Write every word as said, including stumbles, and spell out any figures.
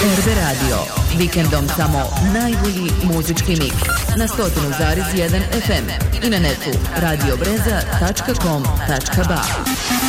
R B Radio. Vikendom samo najbolji muzički mix na sto zarez jedan F M i na netu radiobreza tačka com tačka ba.